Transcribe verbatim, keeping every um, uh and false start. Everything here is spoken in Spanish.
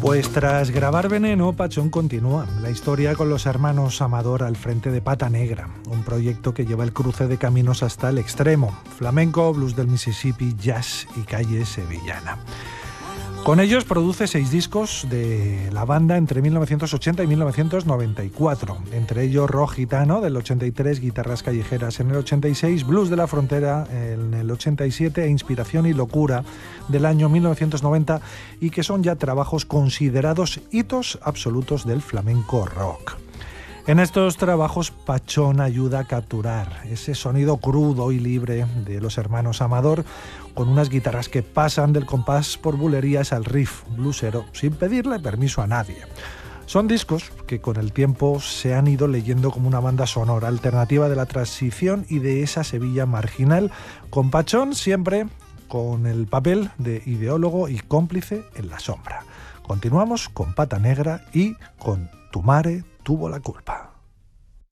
Pues tras grabar Veneno, Pachón continúa la historia con los hermanos Amador al frente de Pata Negra, un proyecto que lleva el cruce de caminos hasta el extremo: flamenco, blues del Mississippi, jazz y calle sevillana. Con ellos produce seis discos de la banda entre mil novecientos ochenta y mil novecientos noventa y cuatro, entre ellos Rock Gitano del ochenta y tres, Guitarras Callejeras en el ochenta y seis, Blues de la Frontera en el ochenta y siete e Inspiración y Locura del año mil novecientos noventa, y que son ya trabajos considerados hitos absolutos del flamenco rock. En estos trabajos, Pachón ayuda a capturar ese sonido crudo y libre de los hermanos Amador, con unas guitarras que pasan del compás por bulerías al riff bluesero sin pedirle permiso a nadie. Son discos que con el tiempo se han ido leyendo como una banda sonora alternativa de la transición y de esa Sevilla marginal, con Pachón siempre con el papel de ideólogo y cómplice en la sombra. Continuamos con Pata Negra y con Tu mare tuvo la culpa.